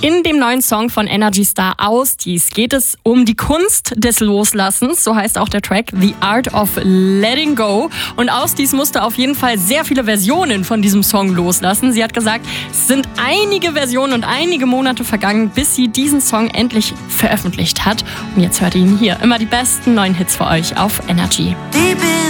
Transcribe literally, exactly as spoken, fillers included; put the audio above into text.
In dem neuen Song von Energy Star Austis geht es um die Kunst des Loslassens, so heißt auch der Track The Art of Letting Go. Und Austis musste auf jeden Fall sehr viele Versionen von diesem Song loslassen. Sie hat gesagt, es sind einige Versionen und einige Monate vergangen, bis sie diesen Song endlich veröffentlicht hat. Und jetzt hört ihr ihn hier. Immer die besten neuen Hits für euch auf Energy.